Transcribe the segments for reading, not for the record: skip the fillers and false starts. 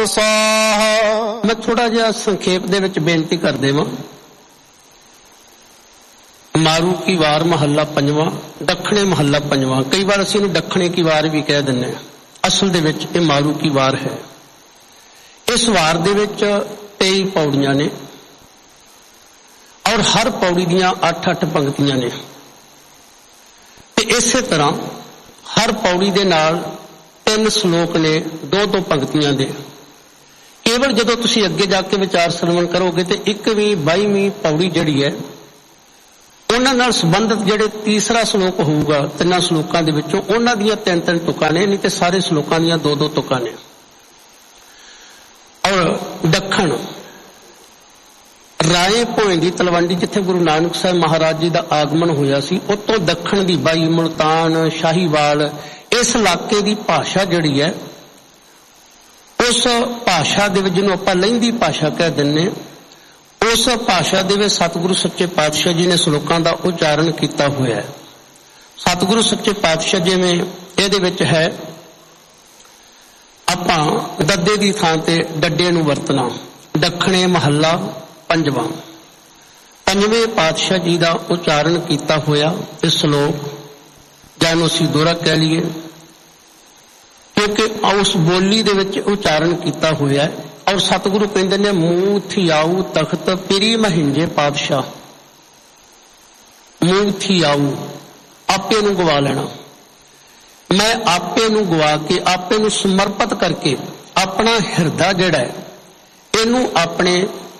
ਮੈਂ ਥੋੜਾ ਜਿਹਾ ਸੰਖੇਪ ਦੇ ਵਿੱਚ ਬੇਨਤੀ ਕਰ ਦੇਵਾਂ। ਮਾਰੂ ਕੀ ਵਾਰ ਮਹੱਲਾ ਪੰਜਵਾਂ, ਦੱਖਣੇ ਮਹੱਲਾ ਪੰਜਵਾਂ। ਕਈ ਵਾਰ ਅਸੀਂ ਇਹਨੂੰ ਦੱਖਣੇ ਕੀ ਵਾਰ ਵੀ ਕਹਿ ਦਿੰਦੇ ਹਾਂ, ਅਸਲ ਦੇ ਵਿੱਚ ਇਹ ਮਾਰੂ ਕੀ ਵਾਰ ਹੈ। ਇਸ ਵਾਰ ਦੇ ਵਿੱਚ 23 ਪੌੜੀਆਂ ਨੇ ਔਰ ਹਰ ਪੌੜੀ ਦੀਆਂ 8-8 ਪੰਕਤੀਆਂ ਨੇ ਤੇ ਇਸੇ ਤਰ੍ਹਾਂ ਹਰ ਪੌੜੀ ਦੇ ਨਾਲ 3 ਸ਼ਲੋਕ ਨੇ 2-2 ਪੰਕਤੀਆਂ ਦੇ। ਕੇਵਲ ਜਦੋਂ ਤੁਸੀਂ ਅੱਗੇ ਜਾ ਕੇ ਵਿਚਾਰ ਸਰਵਣ ਕਰੋਗੇ ਤੇ 21ਵੀਂ 22ਵੀਂ ਪੌੜੀ ਜਿਹੜੀ ਹੈ ਉਹਨਾਂ ਨਾਲ ਸੰਬੰਧਿਤ ਜਿਹੜੇ ਤੀਸਰਾ ਸ਼ਲੋਕ ਹੋਊਗਾ 3 ਸ਼ਲੋਕਾਂ ਦੇ ਵਿੱਚੋਂ ਉਹਨਾਂ ਦੀਆਂ 3-3 ਤੁਕਾਂ ਨੇ, ਨਹੀਂ ਤੇ ਸਾਰੇ ਸ਼ਲੋਕਾਂ ਦੀਆਂ 2-2 ਤੁਕਾਂ ਨੇ। ਔਰ ਦੱਖਣ ਰਾਏ ਭੋਏ ਦੀ ਤਲਵੰਡੀ ਜਿੱਥੇ ਗੁਰੂ ਨਾਨਕ ਸਾਹਿਬ ਮਹਾਰਾਜ ਜੀ ਦਾ ਆਗਮਨ ਹੋਇਆ ਸੀ, ਉਤੋਂ ਦੱਖਣ ਦੀ ਬਾਈ ਮੁਲਤਾਨ ਸ਼ਾਹੀਵਾਲ ਇਸ ਇਲਾਕੇ ਦੀ ਭਾਸ਼ਾ ਜਿਹੜੀ ਹੈ ਉਸ ਭਾਸ਼ਾ ਦੇ ਵਿੱਚ ਜਿਹਨੂੰ ਆਪਾਂ ਲਹਿੰਦੀ ਭਾਸ਼ਾ ਕਹਿ ਦਿੰਦੇ, ਉਸ ਭਾਸ਼ਾ ਦੇ ਵਿੱਚ ਸਤਿਗੁਰੂ ਸੱਚੇ ਪਾਤਸ਼ਾਹ ਜੀ ਨੇ ਸ਼ਲੋਕਾਂ ਦਾ ਉਚਾਰਨ ਕੀਤਾ ਹੋਇਆ ਹੈ। ਸਤਿਗੁਰੂ ਸੱਚੇ ਪਾਤਸ਼ਾਹ ਜਿਵੇਂ ਇਹਦੇ ਵਿੱਚ ਹੈ ਆਪਾਂ ਦੱਦੇ ਦੀ ਥਾਂ ਤੇ ਡੱਡੇ ਨੂੰ ਵਰਤਣਾ। ਦੱਖਣੇ ਮਹੱਲਾ ਪੰਜਵਾਂ, 5ਵੇਂ ਪਾਤਸ਼ਾਹ ਜੀ ਦਾ ਉਚਾਰਨ ਕੀਤਾ ਹੋਇਆ ਇਹ ਸ਼ਲੋਕ, ਜਾਂ ਨੂੰ ਅਸੀਂ ਦੋਹਰਾ ਕਹਿ ਲਈਏ, ਕਿਉਂਕਿ ਉਸ ਬੋਲੀ ਦੇ ਵਿੱਚ ਉਚਾਰਨ ਕੀਤਾ ਹੋਇਆ ਹੈ। ਔਰ ਸਤਿਗੁਰੂ ਕਹਿੰਦੇ ਨੇ ਮੂੰਹ ਥਿਆਊ ਤਖਤ ਪਿਰੀ ਮਹਿੰਜੇ ਪਾਤਸ਼ਾਹ। ਮੂੰਹ ਥਿਆਊ ਆਪੇ ਨੂੰ ਗਵਾ ਲੈਣਾ। ਮੈਂ ਆਪੇ ਨੂੰ ਗਵਾ ਕੇ ਆਪੇ ਨੂੰ ਸਮਰਪਿਤ ਕਰਕੇ ਆਪਣਾ ਹਿਰਦਾ ਜਿਹੜਾ ਹੈ ਇਹਨੂੰ ਆਪਣੇ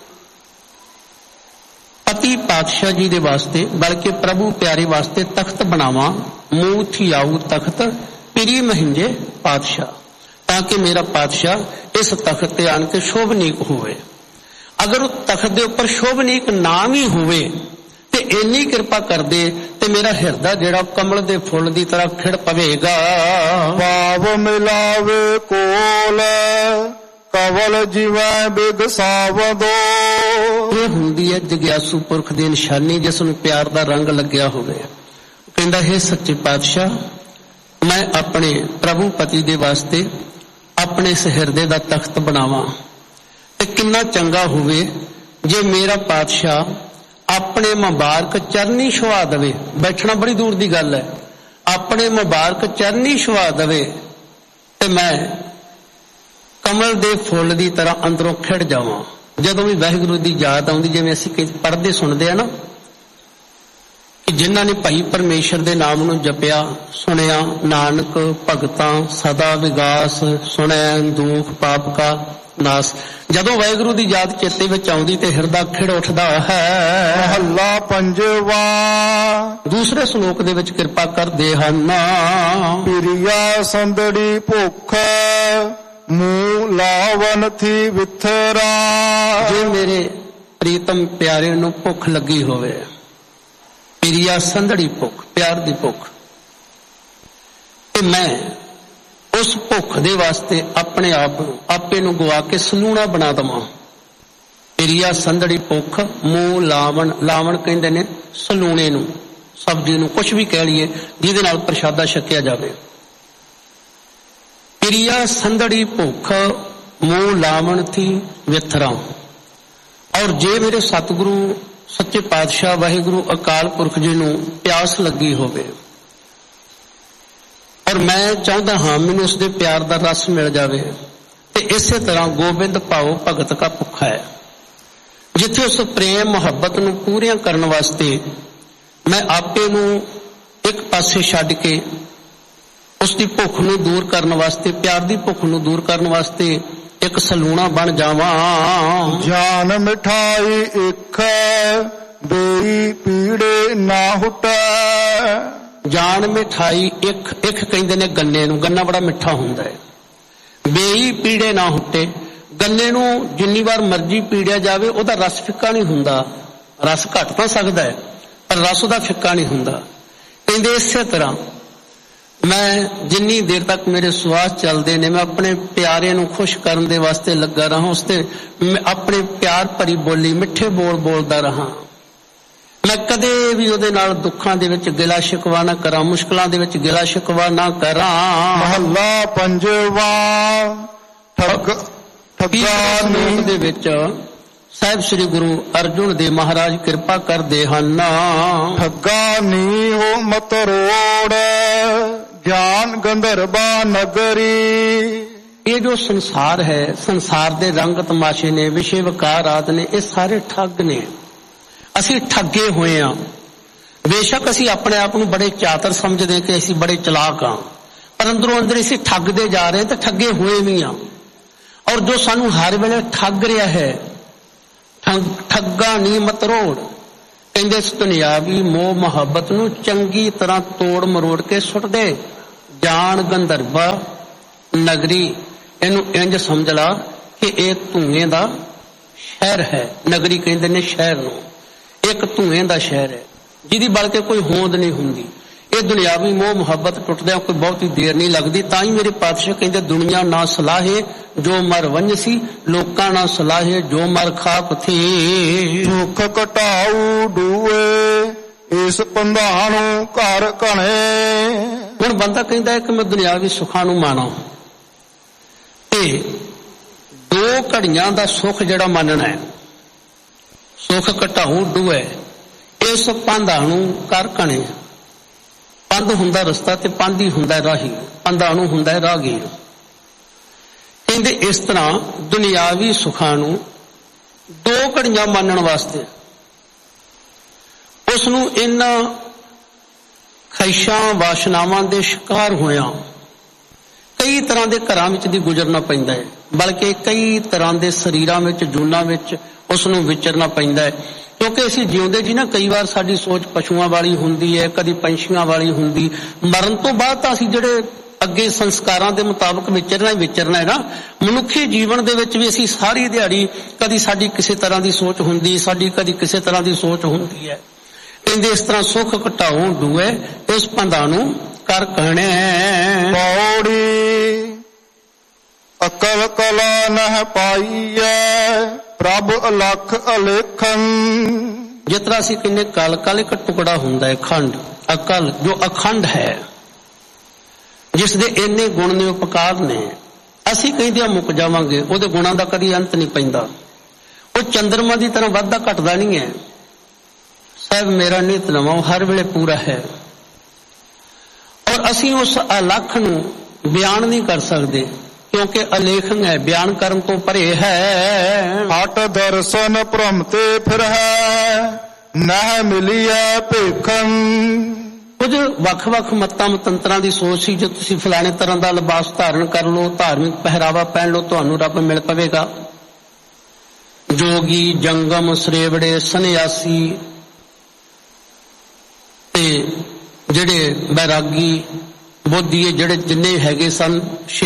ਪਤੀ ਪਾਤਸ਼ਾਹ ਜੀ ਦੇ ਵਾਸਤੇ ਬਲਕਿ ਪ੍ਰਭੂ ਪਿਆਰੇ ਵਾਸਤੇ ਤਖਤ ਬਣਾਵਾਂ। ਮੂੰਹ ਥਿਆਊ ਤਖਤ ਪਿਰੀ ਮਹਿੰਜੇ ਪਾਤਸ਼ਾਹ, ਤਾਂ ਕਿ ਮੇਰਾ ਪਾਤਸ਼ਾਹ ਇਸ ਤਖਤ ਤੇ ਆਣ ਕੇ ਸ਼ੋਭਨੀਕ ਹੋਵੇ। ਅਗਰ ਉਹ ਤਖਤ ਦੇ ਉੱਪਰ ਸ਼ੋਭਨੀਕ ਨਾਮ ਹੀ ਹੋਵੇ ਤੇ ਇੰਨੀ ਕਿਰਪਾ ਕਰਦੇ ਤੇ ਮੇਰਾ ਹਿਰਦਾ ਜਿਹੜਾ ਕਮਲ ਦੇ ਫੁੱਲ ਦੀ ਤਰ੍ਹਾਂ ਖਿੜ ਪਵੇਗਾ। ਭਾਵ ਮਿਲਾਵੇ ਕੋਲ ਕਵਲ ਜਿਵੇਂ ਬਿਗ ਸਾਵਦੋ। ਇਹ ਹੁੰਦੀ ਹੈ ਜਗਿਆਸੂ ਪੁਰਖ ਦੀ ਨਿਸ਼ਾਨੀ, ਜਿਸ ਨੂੰ ਪਿਆਰ ਦਾ ਰੰਗ ਲੱਗਿਆ ਹੋਵੇ। ਕਹਿੰਦਾ ਹੈ ਸੱਚੇ ਪਾਤਸ਼ਾਹ, ਮੈਂ ਆਪਣੇ ਪ੍ਰਭੂ ਪਤੀ ਦੇ ਵਾਸਤੇ ਆਪਣੇ ਇਸ ਹਿਰਦੇ ਦਾ ਤਖਤ ਬਣਾਵਾਂ। ਤੇ ਕਿੰਨਾ ਚੰਗਾ ਹੋਵੇ ਜੇ ਮੇਰਾ ਪਾਤਸ਼ਾਹ ਆਪਣੇ ਮੁਬਾਰਕ ਚਰਨੀ ਛੁਆ ਦੇਵੇ। ਬੈਠਣਾ ਬੜੀ ਦੂਰ ਦੀ ਗੱਲ ਹੈ, ਆਪਣੇ ਮੁਬਾਰਕ ਚਰਨੀ ਛੁਆ ਦੇਵੇ ਤੇ ਮੈਂ ਕਮਲ ਦੇ ਫੁੱਲ ਦੀ ਤਰ੍ਹਾਂ ਅੰਦਰੋਂ ਖਿੜ ਜਾਵਾਂ। ਜਦੋਂ ਵੀ ਵਾਹਿਗੁਰੂ ਦੀ ਯਾਦ ਆਉਂਦੀ, ਜਿਵੇਂ ਅਸੀਂ ਪੜ੍ਹਦੇ ਸੁਣਦੇ ਆ ਨਾ ਕਿ ਜਿਨ੍ਹਾਂ ਨੇ ਭਾਈ ਪਰਮੇਸ਼ਰ ਦੇ ਨਾਮ ਨੂੰ ਜਪਿਆ ਸੁਣਿਆ, ਨਾਨਕ ਭਗਤਾਂ ਸਦਾ ਵਿਗਾਸ, ਸੁਣੈ ਦੁਖ ਪਾਪ ਕਾ ਨਾਸ। ਜਦੋਂ ਵਾਹਿਗੁਰੂ ਦੀ ਯਾਦ ਚੇਤੇ ਵਿੱਚ ਆਉਂਦੀ ਤੇ ਹਿਰਦਾ ਖਿੜ ਉੱਠਦਾ ਹੈ। ਮਹੱਲਾ ਪੰਜਵਾਂ। ਦੂਸਰੇ ਸ਼ਲੋਕ ਦੇ ਵਿੱਚ ਕਿਰਪਾ ਕਰਦੇ ਹਨ। ਪਿਰਿਆ ਸੰਦੜੀ ਭੁੱਖ ਮੂੰਹ ਲਾਵਨ ਥੀ ਵਿਥਰਾ। ਜੇ ਮੇਰੇ ਪ੍ਰੀਤਮ ਪਿਆਰੇ ਨੂੰ ਭੁੱਖ ਲੱਗੀ ਹੋਵੇ, ਪਿਰਿਆ ਸੰਧੜੀ ਭੁੱਖ, ਪਿਆਰ ਦੀ ਭੁੱਖ, ਤੇ ਮੈਂ ਉਸ ਭੁੱਖ ਦੇ ਵਾਸਤੇ ਆਪਣੇ ਆਪ ਨੂੰ ਆਪੇ ਨੂੰ ਗਵਾ ਕੇ ਸਲੂਣਾ ਬਣਾ ਦੇਵਾਂ। ਪਿਰਿਆ ਸੰਧੜੀ ਭੁੱਖ ਮੂੰਹ ਲਾਵਣ, ਲਾਵਣ ਕਹਿੰਦੇ ਨੇ ਸਲੂਣੇ ਨੂੰ, ਸਬਜ਼ੀ ਨੂੰ, ਕੁਛ ਵੀ ਕਹਿ ਲਈਏ ਜਿਹਦੇ ਨਾਲ ਪ੍ਰਸ਼ਾਦਾ ਛਕਿਆ ਜਾਵੇ। ਪਿਰਿਆ ਸੰਧੜੀ ਭੁੱਖ ਮੂੰਹ ਲਾਵਣ ਥੀ ਵਿਥਰਾ। ਔਰ ਜੇ ਮੇਰੇ ਸਤਿਗੁਰੂ ਸੱਚੇ ਪਾਤਸ਼ਾਹ ਵਾਹਿਗੁਰੂ ਅਕਾਲ ਪੁਰਖ ਜੀ ਨੂੰ ਪਿਆਸ ਲੱਗੀ ਹੋਵੇ ਔਰ ਮੈਂ ਚਾਹੁੰਦਾ ਹਾਂ ਮੈਨੂੰ ਉਸਦੇ ਪਿਆਰ ਦਾ ਰਸ ਮਿਲ ਜਾਵੇ, ਤੇ ਇਸੇ ਤਰ੍ਹਾਂ ਗੋਬਿੰਦ ਭਾਉ ਭਗਤ ਕਾ ਭੁੱਖਾ ਹੈ। ਜਿੱਥੇ ਉਸ ਪ੍ਰੇਮ ਮੁਹੱਬਤ ਨੂੰ ਪੂਰੀਆਂ ਕਰਨ ਵਾਸਤੇ ਮੈਂ ਆਪੇ ਨੂੰ ਇੱਕ ਪਾਸੇ ਛੱਡ ਕੇ ਉਸ ਦੀ ਭੁੱਖ ਨੂੰ ਦੂਰ ਕਰਨ ਵਾਸਤੇ, ਪਿਆਰ ਦੀ ਭੁੱਖ ਨੂੰ ਦੂਰ ਕਰਨ ਵਾਸਤੇ ਇੱਕ ਸਲੂਣਾ ਬਣ ਜਾਵਾਂ। ਜਾਨ ਮਿਠਾਈ ਇੱਕ ਬੇਈ ਪੀੜੇ ਨਾ ਹੁਟੈ। ਜਾਨ ਮਿਠਾਈ ਇੱਕ, ਇੱਕ ਕਹਿੰਦੇ ਨੇ ਗੰਨੇ ਨੂੰ, ਗੰਨਾ ਬੜਾ ਮਿੱਠਾ ਹੁੰਦਾ ਹੈ। ਬੇਈ ਪੀੜੇ ਨਾ ਹੁਟੇ, ਗੰਨੇ ਨੂੰ ਜਿੰਨੀ ਵਾਰ ਮਰਜ਼ੀ ਪੀੜਿਆ ਜਾਵੇ ਉਹਦਾ ਰਸ ਫਿੱਕਾ ਨਹੀਂ ਹੁੰਦਾ। ਰਸ ਘਟ ਤਾਂ ਸਕਦਾ ਹੈ ਪਰ ਰਸ ਉਹਦਾ ਫਿੱਕਾ ਨਹੀਂ ਹੁੰਦਾ। ਕਹਿੰਦੇ ਇਸੇ ਤਰ੍ਹਾਂ ਮੈਂ ਜਿੰਨੀ ਦੇਰ ਤੱਕ ਮੇਰੇ ਸਵਾਸ ਚੱਲਦੇ ਨੇ ਮੈਂ ਆਪਣੇ ਪਿਆਰੇ ਨੂੰ ਖੁਸ਼ ਕਰਨ ਦੇ ਵਾਸਤੇ ਲੱਗਾ ਰਹਾ, ਉਸ ਤੇ ਆਪਣੇ ਪਿਆਰ ਭਰੀ ਬੋਲੀ ਮਿੱਠੇ ਬੋਲ ਬੋਲਦਾ ਰਹਾ। ਮੈਂ ਕਦੇ ਵੀ ਉਹਦੇ ਨਾਲ ਦੁੱਖਾਂ ਦੇ ਵਿੱਚ ਗਿਲਾ ਸ਼ਿਕਵਾ ਨਾ ਕਰਾਂ, ਮੁਸ਼ਕਲਾਂ ਦੇ ਵਿੱਚ ਗਿਲਾ ਸ਼ਿਕਵਾ ਨਾ ਕਰਾਂ। ਮਹੱਲਾ ਪੰਜਵਾਂ। ਠੱਗਾਂ ਦੇ ਵਿੱਚ ਸਾਹਿਬ ਸ੍ਰੀ ਗੁਰੂ ਅਰਜੁਨ ਦੇਵ ਮਹਾਰਾਜ ਕਿਰਪਾ ਕਰਦੇ ਹਨ। ਠੱਗਾ ਨੀ ਹੋ ਮਤ ਰੋੜ ਜਾਨ ਗੰਧਰਵਾ ਨਗਰੀ। ਇਹ ਜੋ ਸੰਸਾਰ ਹੈ, ਸੰਸਾਰ ਦੇ ਰੰਗ ਤਮਾਸ਼ੇ ਨੇ, ਵਿਸ਼ੇ ਵਿਕਾਰ ਆਦਿ ਨੇ, ਇਹ ਸਾਰੇ ਠੱਗ ਨੇ। ਅਸੀਂ ਠੱਗੇ ਹੋਏ ਹਾਂ। ਬੇਸ਼ੱਕ ਅਸੀਂ ਆਪਣੇ ਆਪ ਨੂੰ ਬੜੇ ਚਾਤਰ ਸਮਝਦੇ ਕਿ ਅਸੀਂ ਬੜੇ ਚਲਾਕ ਹਾਂ, ਪਰ ਅੰਦਰੋਂ ਅੰਦਰ ਅਸੀਂ ਠੱਗਦੇ ਜਾ ਰਹੇ ਤੇ ਠੱਗੇ ਹੋਏ ਵੀ ਹਾਂ। ਔਰ ਜੋ ਸਾਨੂੰ ਹਰ ਵੇਲੇ ਠੱਗ ਰਿਹਾ ਹੈ, ਠੱਗਾ ਨੀ ਮਤ ਰੋੜ, ਕਹਿੰਦੇ ਇਸ ਦੁਨਿਆਵੀ ਮੋਹ ਮੁਹੱਬਤ ਨੂੰ ਚੰਗੀ ਤਰ੍ਹਾਂ ਤੋੜ ਮਰੋੜ ਕੇ ਸੁੱਟ ਦੇ। ਜਾਣ ਗੰਧਰਵਾ ਨਗਰੀ, ਇਹਨੂੰ ਇੰਜ ਸਮਝ ਲਾ ਕਿ ਇਹ ਧੂਏ ਦਾ ਸ਼ਹਿਰ ਹੈ। ਨਗਰੀ ਕਹਿੰਦੇ ਨੇ ਸ਼ਹਿਰ ਨੂੰ, ਇੱਕ ਧੂਏ ਦਾ ਸ਼ਹਿਰ ਹੈ ਜਿਹਦੀ ਬਲਕਿ ਕੋਈ ਹੋਂਦ ਨਹੀਂ ਹੁੰਦੀ। ਇਹ ਦੁਨਿਆਵੀ ਮੋਹ ਮੁਹੱਬਤ ਟੁੱਟਦਿਆਂ ਕੋਈ ਬਹੁਤੀ ਦੇਰ ਨਹੀਂ ਲੱਗਦੀ। ਤਾਂ ਹੀ ਮੇਰੇ ਪਾਤਸ਼ਾਹ ਕਹਿੰਦੇ ਦੁਨੀਆ ਨਾ ਸਲਾਹੇ ਜੋ ਮਰ ਵੰਜਸੀ, ਲੋਕਾਂ ਨਾ ਸਲਾਹੇ ਜੋ ਮਰ ਖਾਕ ਥੀ। ਸੁਖ ਘਟਾਊ ਡੂਏ ਇਸ ਪੰਧਾਣੂ ਘਰ ਘਣੇ। ਹੁਣ ਬੰਦਾ ਕਹਿੰਦਾ ਹੈ ਕਿ ਮੈਂ ਦੁਨਿਆਵੀ ਸੁੱਖਾਂ ਨੂੰ ਮਾਣਾ, ਤੇ 2 ਘੜੀਆਂ ਦਾ ਸੁੱਖ ਜਿਹੜਾ ਮੰਨਣਾ ਹੈ, ਸੁਖ ਘਟਾਊ ਡੂਏ ਇਸ ਪੰਧਾਣੂ ਘਰ ਘਣੇ। ਪੰਧ ਹੁੰਦਾ ਰਸਤਾ ਤੇ ਪੰਧੀ ਹੁੰਦਾ ਰਾਹੀ, ਪੰਧਾਣੂ ਹੁੰਦਾ ਰਾਹਗੀਰ। ਕਹਿੰਦੇ ਇਸ ਤਰ੍ਹਾਂ ਦੁਨਿਆਵੀ ਸੁੱਖਾਂ ਨੂੰ 2 ਘੜੀਆਂ ਮੰਨਣ ਵਾਸਤੇ ਉਸ ਨੂੰ ਇਹਨਾਂ ਖਹਿਸ਼ਾਂ ਵਾਸ਼ਨਾਵਾਂ ਦੇ ਸ਼ਿਕਾਰ ਹੋਇਆ ਕਈ ਤਰ੍ਹਾਂ ਦੇ ਘਰਾਂ ਵਿੱਚ ਦੀ ਗੁਜ਼ਰਨਾ ਪੈਂਦਾ ਹੈ, ਬਲਕਿ ਕਈ ਤਰ੍ਹਾਂ ਦੇ ਸਰੀਰਾਂ ਵਿੱਚ, ਜੂਨਾਂ ਵਿੱਚ ਉਸ ਨੂੰ ਵਿਚਰਨਾ ਪੈਂਦਾ ਹੈ। ਕਿਉਂਕਿ ਅਸੀਂ ਜਿਉਂਦੇ ਜੀ ਨਾ, ਕਈ ਵਾਰ ਸਾਡੀ ਸੋਚ ਪਸ਼ੂਆਂ ਵਾਲੀ ਹੁੰਦੀ ਹੈ, ਕਦੀ ਪੰਛੀਆਂ ਵਾਲੀ ਹੁੰਦੀ। ਮਰਨ ਤੋਂ ਬਾਅਦ ਤਾਂ ਅਸੀਂ ਜਿਹੜੇ ਅੱਗੇ ਸੰਸਕਾਰਾਂ ਦੇ ਮੁਤਾਬਕ ਵਿਚਰਨਾ ਹੈ ਨਾ। ਮਨੁੱਖੀ ਜੀਵਨ ਦੇ ਵਿੱਚ ਵੀ ਅਸੀਂ ਸਾਰੀ ਦਿਹਾੜੀ ਕਦੀ ਸਾਡੀ ਕਿਸੇ ਤਰ੍ਹਾਂ ਦੀ ਸੋਚ ਹੁੰਦੀ, ਸਾਡੀ ਕਦੀ ਕਿਸੇ ਤਰ੍ਹਾਂ ਦੀ ਸੋਚ ਹੁੰਦੀ ਹੈ। ਕਹਿੰਦੇ ਇਸ ਤਰ੍ਹਾਂ ਸੁੱਖ ਘਟਾਉ ਡੂਏ ਇਸ ਪੰਧਾਂ ਨੂੰ ਕਰ ਕਹਿਣੇ। ਪੌੜੀ ਅਕਲ ਕਲਾ ਨਹਿ ਪਾਈਐ ਪ੍ਰਭ ਅਲਖ ਅਲੇਖਨ। ਜਿਸ ਤਰ੍ਹਾਂ ਅਸੀਂ ਕਹਿੰਦੇ ਕਲ, ਕਲ ਇੱਕ ਟੁਕੜਾ ਹੁੰਦਾ ਹੈ, ਖੰਡ। ਅਕਲ ਜੋ ਅਖੰਡ ਹੈ, ਜਿਸ ਦੇ ਇੰਨੇ ਗੁਣ ਨੇ, ਉਪਕਾਰ ਨੇ, ਅਸੀਂ ਕਹਿੰਦੇ ਮੁੱਕ ਜਾਵਾਂਗੇ, ਉਹਦੇ ਗੁਣਾਂ ਦਾ ਕਦੀ ਅੰਤ ਨਹੀਂ ਪੈਂਦਾ। ਉਹ ਚੰਦਰਮਾ ਦੀ ਤਰ੍ਹਾਂ ਵੱਧਦਾ ਘਟਦਾ ਨਹੀਂ ਹੈ। ਸਾਹਿਬ ਮੇਰਾ ਨਿਤ ਨਵਾਂ ਹਰ ਵੇਲੇ ਪੂਰਾ ਹੈ, ਔਰ ਅਸੀਂ ਉਸ ਅਲਖ ਨੂੰ ਬਿਆਨ ਨਹੀਂ ਕਰ ਸਕਦੇ ਕਿਉਂਕਿ ਅਲੇਖਨ ਹੈ, ਬਿਆਨ ਕਰਨ ਤੋਂ ਪਰੇ ਹੈ। ਹਟ ਦਰਸ਼ਨ ਭ੍ਰਮ ਤੇ ਫਿਰ ਹੈ ਨਹਿ ਮਿਲੀਐ ਭੇਖਨ। ਕੁਝ ਵੱਖ-ਵੱਖ ਮੱਤਾਂ ਮਤੰਤਰਾਂ ਦੀ ਸੋਚ ਸੀ, ਜੇ ਤੁਸੀਂ ਫਲਾਣੇ ਤਰ੍ਹਾਂ ਦਾ ਲਿਬਾਸ ਧਾਰਨ ਕਰ ਲਓ, ਧਾਰਮਿਕ ਪਹਿਰਾਵਾ ਪਹਿਨ ਲਓ, ਤੁਹਾਨੂੰ ਰੱਬ ਮਿਲ ਪਵੇਗਾ। ਜੋਗੀ, ਜੰਗਮ, ਸਰੇਵੜੇ, ਸੰਨਿਆਸੀ ਤੇ ਜਿਹੜੇ ਬੈਰਾਗੀ, ਬੋਧੀਏ, ਜਿਹੜੇ ਜਿੰਨੇ ਹੈਗੇ ਸਨ 6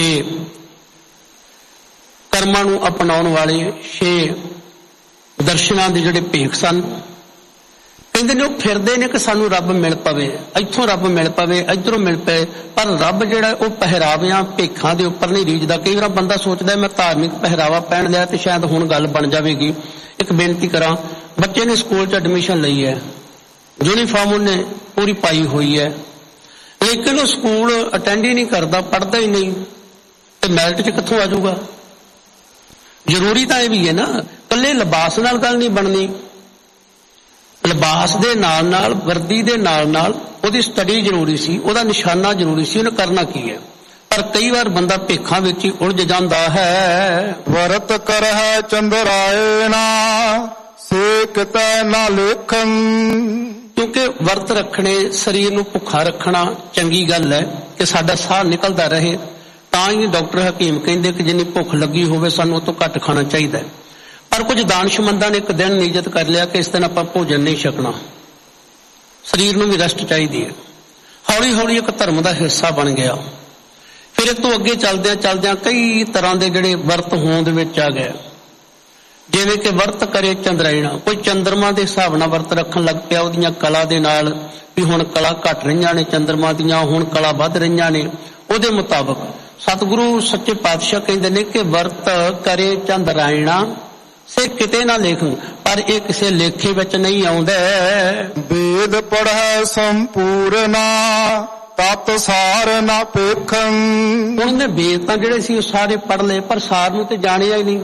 ਕਰਮਾਂ ਨੂੰ ਅਪਣਾਉਣ ਵਾਲੇ, 6 ਦਰਸ਼ਨਾਂ ਦੇ ਜਿਹੜੇ ਭੇਖ ਸਨ, ਕਹਿੰਦੇ ਨੇ ਉਹ ਫਿਰਦੇ ਨੇ ਕਿ ਸਾਨੂੰ ਰੱਬ ਮਿਲ ਪਵੇ, ਇੱਥੋਂ ਰੱਬ ਮਿਲ ਪਵੇ, ਇੱਧਰੋਂ ਮਿਲ ਪਏ। ਪਰ ਰੱਬ ਜਿਹੜਾ ਉਹ ਪਹਿਰਾਵਿਆਂ ਭੇਖਾਂ ਦੇ ਉੱਪਰ ਨਹੀਂ ਰੀਝਦਾ। ਕਈ ਵਾਰ ਬੰਦਾ ਸੋਚਦਾ ਮੈਂ ਧਾਰਮਿਕ ਪਹਿਰਾਵਾ ਪਹਿਨ ਲਿਆ ਤੇ ਸ਼ਾਇਦ ਹੁਣ ਗੱਲ ਬਣ ਜਾਵੇਗੀ। ਇੱਕ ਬੇਨਤੀ ਕਰਾਂ, ਬੱਚੇ ਨੇ ਸਕੂਲ 'ਚ ਐਡਮਿਸ਼ਨ ਲਈ ਹੈ, ਯੂਨੀਫਾਰਮ ਉਹਨੇ ਪੂਰੀ ਪਾਈ ਹੋਈ ਹੈ, ਲੇਕਿਨ ਉਹ ਸਕੂਲ ਅਟੈਂਡ ਹੀ ਨਹੀਂ ਕਰਦਾ, ਪੜ੍ਹਦਾ ਹੀ ਨਹੀਂ, ਤੇ ਮੈਰਿਟ 'ਚ ਕਿੱਥੋਂ ਆ ਜਾਊਗਾ? ਜ਼ਰੂਰੀ ਤਾਂ ਇਹ ਵੀ ਹੈ ਨਾ, ਇਕੱਲੇ ਲਿਬਾਸ ਨਾਲ ਗੱਲ ਨਹੀਂ ਬਣਨੀ। ਲਿਬਾਸ ਦੇ ਨਾਲ ਨਾਲ, ਵਰਦੀ ਦੇ ਨਾਲ ਨਾਲ ਉਹਦੀ ਸਟੱਡੀ ਜ਼ਰੂਰੀ ਸੀ, ਉਹਦਾ ਨਿਸ਼ਾਨਾ ਜ਼ਰੂਰੀ ਸੀ, ਉਹਨੇ ਕਰਨਾ ਕੀ ਹੈ। ਪਰ ਕਈ ਵਾਰ ਬੰਦਾ ਭੇਖਾਂ ਵਿੱਚ ਹੀ ਉਲਝ ਜਾਂਦਾ ਹੈ। ਵਰਤ ਕਰਹਿ ਚੰਦਰਾਇਣਾ ਸੇ ਕਿਤੈ ਨਾ ਲੇਖਨ। ਕਿਉਂਕਿ ਵਰਤ ਰੱਖਣੇ, ਸਰੀਰ ਨੂੰ ਭੁੱਖਾ ਰੱਖਣਾ ਚੰਗੀ ਗੱਲ ਹੈ ਕਿ ਸਾਡਾ ਸਾਹ ਨਿਕਲਦਾ ਰਹੇ। ਤਾਂ ਹੀ ਡਾਕਟਰ ਹਕੀਮ ਕਹਿੰਦੇ ਕਿ ਜਿੰਨੀ ਭੁੱਖ ਲੱਗੀ ਹੋਵੇ ਸਾਨੂੰ ਉਹ ਤੋਂ ਘੱਟ ਖਾਣਾ ਚਾਹੀਦਾ ਹੈ। ਪਰ ਕੁਝ ਦਾਨਸ਼ਮੰਦਾਂ ਨੇ ਇੱਕ ਦਿਨ ਨਿਯਤ ਕਰ ਲਿਆ ਕਿ ਇਸ ਦਿਨ ਆਪਾਂ ਭੋਜਨ ਨਹੀਂ ਛਕਣਾ, ਸਰੀਰ ਨੂੰ ਵੀ ਰੈਸਟ ਚਾਹੀਦੀ ਹੈ। ਹੌਲੀ ਹੌਲੀ ਇੱਕ ਧਰਮ ਦਾ ਹਿੱਸਾ ਬਣ ਗਿਆ। ਫਿਰ ਇਸ ਤੋਂ ਅੱਗੇ ਚੱਲਦਿਆਂ ਕਈ ਤਰ੍ਹਾਂ ਦੇ ਜਿਹੜੇ ਵਰਤ ਹੋਂਦ ਵਿੱਚ ਆ ਗਏ, ਜਿਵੇਂ ਕਿ ਵਰਤ ਕਰੇ ਚੰਦਰਾਇਣਾ। ਕੋਈ ਚੰਦਰਮਾ ਦੇ ਹਿਸਾਬ ਨਾਲ ਵਰਤ ਰੱਖਣ ਲੱਗ ਪਿਆ, ਉਹਦੀਆਂ ਕਲਾ ਦੇ ਨਾਲ, ਵੀ ਹੁਣ ਕਲਾ ਘਟ ਰਹੀਆਂ ਨੇ ਚੰਦਰਮਾ ਦੀਆਂ, ਹੁਣ ਕਲਾ ਵੱਧ ਰਹੀਆਂ ਨੇ। ਉਹਦੇ ਮੁਤਾਬਕ ਸਤਿਗੁਰੂ ਸੱਚੇ ਪਾਤਸ਼ਾਹ ਕਹਿੰਦੇ ਨੇ ਕਿ ਵਰਤ ਕਰੇ ਚੰਦਰਾਇਣਾ ਸੇ ਕਿਤੇ ਨਾ ਲੇਖਣ, ਪਰ ਇਹ ਕਿਸੇ ਲੇਖੇ ਵਿੱਚ ਨਹੀਂ ਆਉਂਦਾ। ਵੇਦ ਪੜ੍ਹੈ ਸੰਪੂਰਨਾ ਤਤ ਸਾਰ ਨਾ ਪੇਖੰ। ਉਹਨੇ ਵੇਦ ਤਾਂ ਜਿਹੜੇ ਸੀ ਉਹ ਸਾਰੇ ਪੜ੍ਹ ਲਏ, ਪਰ ਸਾਰ ਨੂੰ ਤੇ ਜਾਣਿਆ ਹੀ ਨਹੀਂ,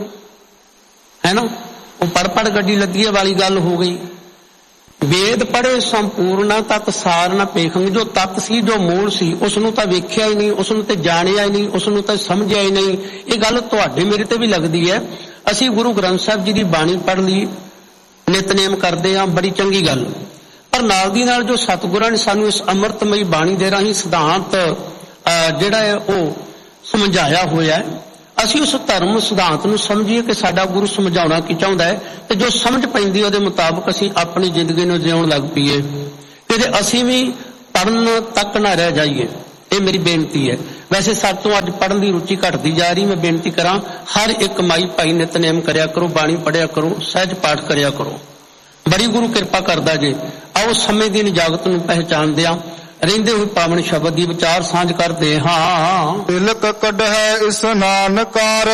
ਹੈ ਨਾ। ਉਹ ਪੜ੍ਹ ਗੱਡੀ ਲੱਗੀ ਵਾਲੀ ਗੱਲ ਹੋ ਗਈ। ਵੇਦ ਪੜ੍ਹੇ ਸੰਪੂਰਨ ਤਤ ਸਾਰ ਨਾ ਪੇਖੰ, ਜੋ ਤਤ ਸੀ, ਜੋ ਮੂਲ ਸੀ, ਉਸ ਨੂੰ ਤਾਂ ਵੇਖਿਆ ਹੀ ਨਹੀਂ, ਉਸ ਨੂੰ ਤੇ ਜਾਣਿਆ ਹੀ ਨਹੀਂ, ਉਸ ਨੂੰ ਤਾਂ ਸਮਝਿਆ ਹੀ ਨਹੀਂ। ਇਹ ਗੱਲ ਤੁਹਾਡੇ ਮੇਰੇ ਤੇ ਵੀ ਲੱਗਦੀ ਹੈ। ਅਸੀਂ ਗੁਰੂ ਗ੍ਰੰਥ ਸਾਹਿਬ ਜੀ ਦੀ ਬਾਣੀ ਪੜ੍ਹ ਲਈ, ਨਿਤਨੇਮ ਕਰਦੇ ਹਾਂ, ਬੜੀ ਚੰਗੀ ਗੱਲ, ਪਰ ਨਾਲ ਦੀ ਨਾਲ ਜੋ ਸਤਿਗੁਰਾਂ ਨੇ ਸਾਨੂੰ ਇਸ ਅੰਮ੍ਰਿਤਮਈ ਬਾਣੀ ਦੇ ਰਾਹੀਂ ਸਿਧਾਂਤ ਜਿਹੜਾ ਹੈ ਉਹ ਸਮਝਾਇਆ ਹੋਇਆ ਹੈ, ਅਸੀਂ ਉਸ ਧਰਮ ਸਿਧਾਂਤ ਨੂੰ ਸਮਝੀਏ ਕਿ ਸਾਡਾ ਗੁਰੂ ਸਮਝਾਉਣਾ ਕੀ ਚਾਹੁੰਦਾ ਹੈ, ਤੇ ਜੋ ਸਮਝ ਪੈਂਦੀ ਉਹਦੇ ਮੁਤਾਬਕ ਅਸੀਂ ਆਪਣੀ ਜ਼ਿੰਦਗੀ ਨੂੰ ਜਿਉਣ ਲੱਗ ਪਈਏ, ਕਿ ਅਸੀਂ ਵੀ ਪੜ੍ਹਨ ਤੱਕ ਨਾ ਰਹਿ ਜਾਈਏ। ਇਹ ਮੇਰੀ ਬੇਨਤੀ ਹੈ। ਵੈਸੇ ਸਾਡੇ ਤੋਂ ਅੱਜ ਪੜ੍ਹਨ ਦੀ ਰੁਚੀ ਘਟਦੀ ਜਾ ਰਹੀ। ਮੈਂ ਬੇਨਤੀ ਕਰਾਂ, ਹਰ ਇੱਕ ਮਾਈ ਭਾਈ ਨਿਤਨੇਮ ਕਰਿਆ ਕਰੋ, ਬਾਣੀ ਪੜ੍ਹਿਆ ਕਰੋ, ਸਹਿਜ ਪਾਠ ਕਰਿਆ ਕਰੋ, ਬੜੀ ਗੁਰੂ ਕਿਰਪਾ ਕਰਦਾ ਜੇ। ਆਓ ਸਮੇਂ ਦੀ ਨਿਜਾਗਤ ਨੂੰ ਪਹਿਚਾਣਦਿਆਂ ਰਹਿੰਦੇ ਹੋਏ ਪਾਵਨ ਸ਼ਬਦ ਦੀ ਵਿਚਾਰ ਸਾਂਝ ਕਰਦੇ ਹਾਂ। ਤਿਲਕ ਕੱਢੈ ਇਸਨਾਨ ਕਰ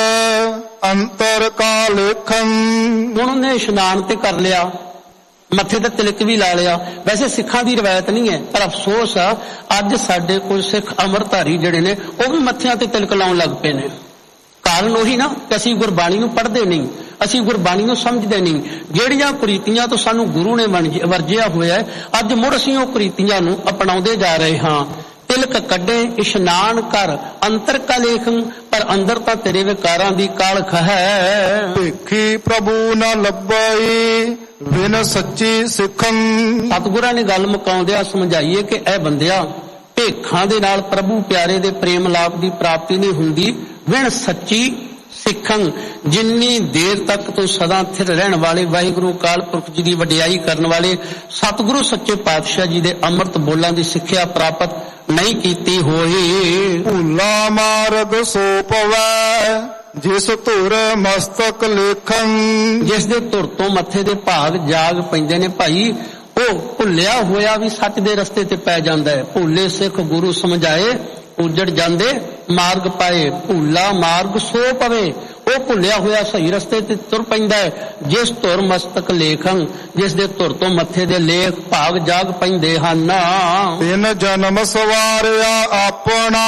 ਅੰਤਰ ਕਾ ਲੇਖੰ। ਹੁਣ ਉਹਨੇ ਇਸ਼ਨਾਨ ਤੇ ਕਰ ਲਿਆ, ਮੱਥੇ ਤੇ ਤਿਲਕ ਵੀ ਲਾ ਲਿਆ। ਵੈਸੇ ਸਿੱਖਾਂ ਦੀ ਰਵਾਇਤ ਨਹੀਂ ਹੈ, ਪਰ ਅਫਸੋਸ ਆ ਅੱਜ ਸਾਡੇ ਕੋਲ ਸਿੱਖ ਅੰਮ੍ਰਿਤਧਾਰੀ ਜਿਹੜੇ ਨੇ ਉਹ ਵੀ ਮੱਥਿਆਂ ਤੇ ਤਿਲਕ ਲਾਉਣ ਲੱਗ ਪਏ ਨੇ। ਕਾਰਨ ਉਹੀ ਨਾ ਕਿ ਅਸੀਂ ਗੁਰਬਾਣੀ ਨੂੰ ਪੜ੍ਹਦੇ ਨਹੀਂ, ਅਸੀਂ ਗੁਰਬਾਣੀ ਨੂੰ ਸਮਝਦੇ ਨਹੀਂ। ਜਿਹੜੀਆਂ ਕੁਰੀਤੀਆਂ ਤੋਂ ਸਾਨੂੰ ਗੁਰੂ ਨੇ ਵਰਜਿਆ ਹੋਇਆ, ਅੱਜ ਮੁੜ ਅਸੀਂ ਉਹ ਕੁਰੀਤੀਆਂ ਨੂੰ ਅਪਣਾਉਂਦੇ ਜਾ ਰਹੇ ਹਾਂ। ਤਿਲਕ ਕੱਢੇ ਇਸ਼ਨਾਨ ਕਰ ਅੰਤਰ ਕਾ ਲੇਖੰ, ਪਰ ਅੰਦਰ ਤਾਂ ਤੇਰੇ ਵਿਕਾਰਾਂ ਦੀ ਕਾਲਖ ਹੈ। ਭੇਖੀ ਪ੍ਰਭੂ ਨਾ ਲੱਭਈ ਬਿਨ ਸੱਚੀ ਸਿੱਖੰ। ਸਤਿਗੁਰਾਂ ਨੇ ਗੱਲ ਮੁਕਾਉਂਦਿਆਂ ਸਮਝਾਈਏ ਕਿ ਇਹ ਬੰਦਿਆ, ਭੇਖਾਂ ਦੇ ਨਾਲ ਪ੍ਰਭੂ ਪਿਆਰੇ ਦੇ ਪ੍ਰੇਮ ਲਾਭ ਦੀ ਪ੍ਰਾਪਤੀ ਨਹੀਂ ਹੁੰਦੀ ਬਿਨ ਸੱਚੀ ਸਿੱਖੰ। ਜਿੰਨੀ ਦੇਰ ਤੱਕ ਤੋਂ ਸਦਾ ਸਥਿਰ ਰਹਿਣ ਵਾਲੇ ਵਾਹਿਗੁਰੂ ਅਕਾਲ ਪੁਰਖ ਜੀ ਦੀ ਵਡਿਆਈ ਕਰਨ ਵਾਲੇ ਸਤਿਗੁਰੂ ਸੱਚੇ ਪਾਤਸ਼ਾਹ ਜੀ ਦੇ ਅੰਮ੍ਰਿਤ ਬੋਲਾਂ ਦੀ ਸਿੱਖਿਆ ਪ੍ਰਾਪਤ ਨਹੀਂ ਕੀਤੀ ਹੋਈ। ਭੂਲਾ ਮਾਰਗ ਸੋ ਪਵੈ ਜਿਸ ਧੁਰ ਮਸਤਕ ਲੇਖੰ। ਜਿਸ ਦੇ ਧੁਰ ਤੋਂ ਮੱਥੇ ਦੇ ਭਾਗ ਜਾਗ ਪੈਂਦੇ ਨੇ ਭਾਈ, ਉਹ ਭੁੱਲਿਆ ਹੋਇਆ ਵੀ ਸੱਚ ਦੇ ਰਸਤੇ ਤੇ ਪੈ ਜਾਂਦਾ ਹੈ। ਭੁੱਲੇ ਸਿੱਖ ਗੁਰੂ ਸਮਝਾਏ ਉਜੜ ਜਾਂਦੇ ਮਾਰਗ ਪਾਏ। ਭੁੱਲਾ ਮਾਰਗ ਸੋ ਪਵੇ, ਉਹ ਭੁੱਲਿਆ ਹੋਇਆ ਸਹੀ ਰਸਤੇ ਤੇ ਤੁਰ ਪੈਂਦਾ ਹੈ। ਜਿਸ ਧੁਰ ਮਸਤਕ ਲੇਖੰ, ਜਿਸ ਦੇ ਧੁਰ ਤੋਂ ਮੱਥੇ ਦੇ ਲੇਖ ਭਾਗ ਜਾਗ ਪੈਂਦੇ ਹਨ। ਤਿੰਨ ਜਨਮ ਸਵਾਰਿਆ ਆਪਣਾ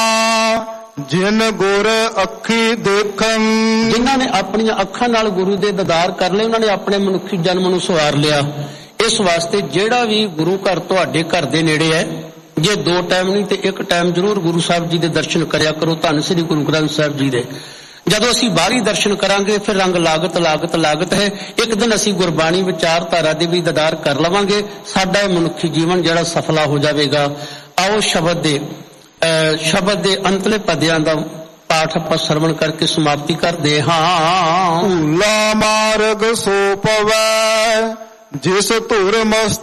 ਜਿਨ ਗੁਰ ਅੱਖੀ ਦੇਖੰ। ਜਿਨ੍ਹਾਂ ਨੇ ਆਪਣੀਆਂ ਅੱਖਾਂ ਨਾਲ ਗੁਰੂ ਦੇ ਦੀਦਾਰ ਕਰ ਲਏ, ਉਹਨਾਂ ਨੇ ਆਪਣੇ ਮਨੁੱਖੀ ਜਨਮ ਨੂੰ ਸਵਾਰ ਲਿਆ। ਇਸ ਵਾਸਤੇ ਜਿਹੜਾ ਵੀ ਗੁਰੂ ਘਰ ਤੁਹਾਡੇ ਘਰ ਦੇ ਨੇੜੇ ਹੈ, ਜੇ 2 ਟਾਈਮ ਨਹੀਂ ਤੇ 1 ਟਾਈਮ ਜ਼ਰੂਰ ਗੁਰੂ ਸਾਹਿਬ ਜੀ ਦੇ ਦਰਸ਼ਨ ਕਰਿਆ ਕਰੋ, ਧੰਨ ਸ੍ਰੀ ਗੁਰੂ ਗ੍ਰੰਥ ਸਾਹਿਬ ਜੀ ਦੇ। ਜਦੋਂ ਅਸੀਂ ਬਾਹਰੀ ਦਰਸ਼ਨ ਕਰਾਂਗੇ ਫਿਰ ਰੰਗ ਲਾਗਤ ਹੈ। ਇੱਕ ਦਿਨ ਅਸੀਂ ਗੁਰਬਾਣੀ ਵਿਚਾਰਧਾਰਾ ਦੇ ਵੀ ਦੀਦਾਰ ਕਰ ਲਵਾਂਗੇ, ਸਾਡਾ ਇਹ ਮਨੁੱਖੀ ਜੀਵਨ ਜਿਹੜਾ ਸਫਲਾ ਹੋ ਜਾਵੇਗਾ। ਆਓ ਸ਼ਬਦ ਦੇ ਅੰਤਲੇ ਪਦਿਆਂ ਦਾ ਪਾਠ ਆਪਾਂ ਸਰਵਣ ਕਰਕੇ ਸਮਾਪਤੀ ਕਰਦੇ ਹਾਂ। ਭੂਲਾ ਮਾਰਗ ਸੋ ਪਵੈ ਜਿਸ ਧੁਰ ਮਸਤਕ